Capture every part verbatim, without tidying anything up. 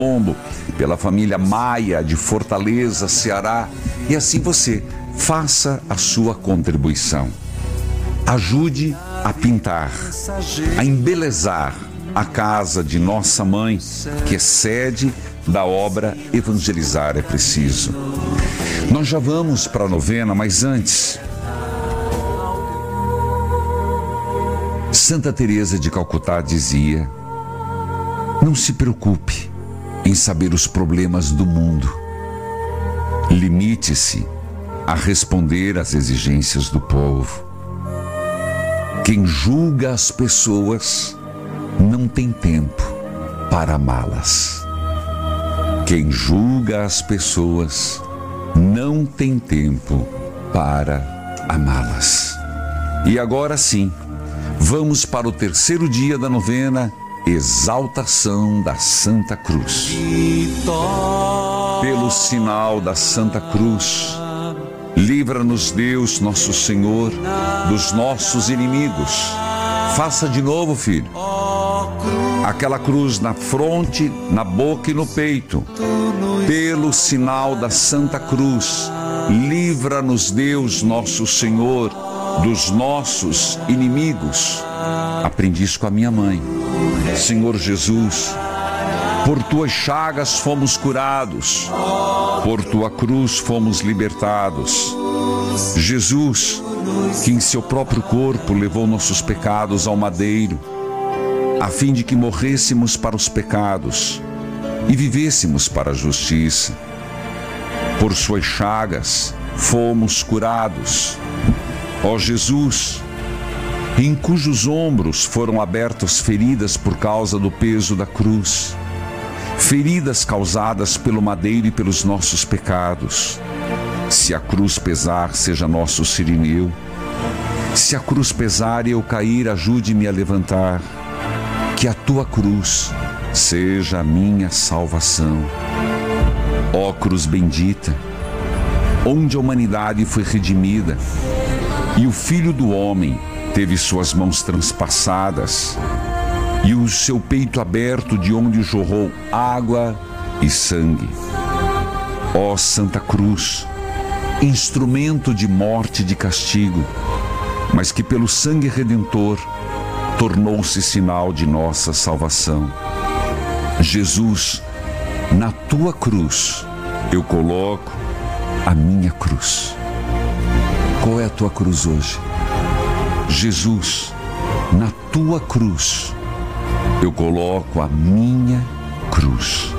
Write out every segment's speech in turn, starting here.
Colombo, pela família Maia de Fortaleza, Ceará. E assim você faça a sua contribuição. Ajude a pintar, a embelezar a casa de nossa mãe, que é sede da obra Evangelizar é Preciso. Nós já vamos para a novena, mas antes, Santa Teresa de Calcutá dizia: não se preocupe em saber os problemas do mundo. Limite-se a responder às exigências do povo. Quem julga as pessoas não tem tempo para amá-las. Quem julga as pessoas não tem tempo para amá-las. E agora sim, vamos para o terceiro dia da novena, Exaltação da Santa Cruz. Pelo sinal da Santa Cruz, livra-nos Deus, nosso Senhor, dos nossos inimigos. Faça de novo, filho. Aquela cruz na fronte, na boca e no peito. Pelo sinal da Santa Cruz, livra-nos Deus, nosso Senhor, dos nossos inimigos. Aprendi isso com a minha mãe. Senhor Jesus, por tuas chagas fomos curados, por tua cruz fomos libertados. Jesus, que em seu próprio corpo levou nossos pecados ao madeiro, a fim de que morrêssemos para os pecados e vivêssemos para a justiça. Por suas chagas fomos curados. Ó Jesus, em cujos ombros foram abertas feridas por causa do peso da cruz, feridas causadas pelo madeiro e pelos nossos pecados. Se a cruz pesar, seja nosso sirineu. Se a cruz pesar e eu cair, ajude-me a levantar. Que a tua cruz seja a minha salvação. Ó cruz bendita, onde a humanidade foi redimida e o Filho do Homem teve suas mãos transpassadas e o seu peito aberto, de onde jorrou água e sangue. Ó Santa Cruz, instrumento de morte e de castigo, mas que pelo sangue redentor tornou-se sinal de nossa salvação. Jesus, na tua cruz eu coloco a minha cruz. Qual é a tua cruz hoje? Jesus, na tua cruz eu coloco a minha cruz.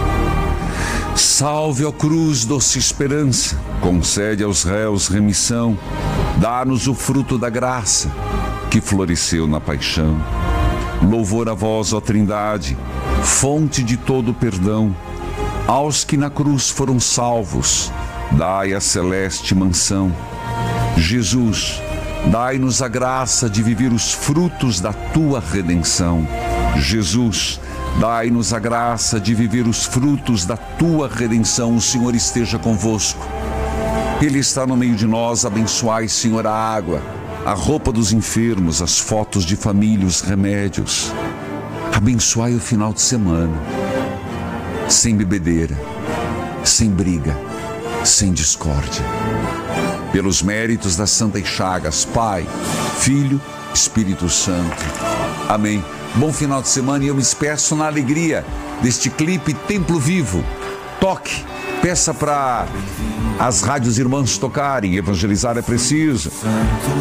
Salve, ó cruz, doce esperança, concede aos réus remissão, dá-nos o fruto da graça que floresceu na paixão. Louvor a vós, ó Trindade, fonte de todo perdão, aos que na cruz foram salvos, dai a celeste mansão. Jesus, dai-nos a graça de viver os frutos da tua redenção. Jesus, dai-nos a graça de viver os frutos da tua redenção. O Senhor esteja convosco. Ele está no meio de nós. Abençoai, Senhor, a água, a roupa dos enfermos, as fotos de família, os remédios. Abençoai o final de semana, sem bebedeira, sem briga, sem discórdia. Pelos méritos das Santas Chagas, Pai, Filho, Espírito Santo. Amém. Bom final de semana e eu me despeço na alegria deste clipe Templo Vivo. Toque, peça para as rádios irmãs tocarem. Evangelizar é Preciso.